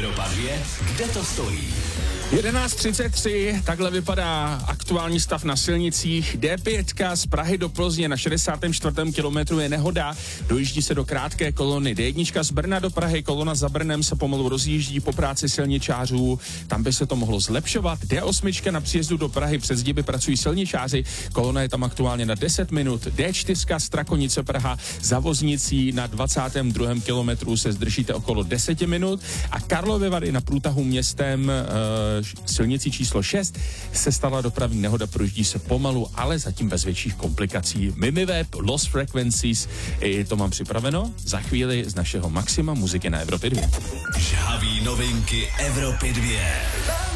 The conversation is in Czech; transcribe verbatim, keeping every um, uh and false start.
Evropa dva, kde to stojí? jedenáct třicet tři, takhle vypadá aktuální stav na silnicích. D pět z Prahy do Plzně na šedesátém čtvrtém kilometru je nehoda. Dojíždí se do krátké kolony. D jedna z Brna do Prahy, kolona za Brnem se pomalu rozjíždí po práci silničářů. Tam by se to mohlo zlepšovat. D osm na příjezdu do Prahy přes Zdiby pracují silničáři. Kolona je tam aktuálně na deset minut. D čtyři Strakonice Praha za Voznicí na dvacátém druhém kilometru se zdržíte okolo deset minut. A Karlovy Vary na průtahu městem e, silnici číslo šest se stala dopravní nehoda, projíždí se pomalu, ale zatím bez větších komplikací. Mimiweb, Lost Frequencies, i to mám připraveno za chvíli z našeho Maxima muziky na Evropě dva. Žhavý novinky Evropy dva.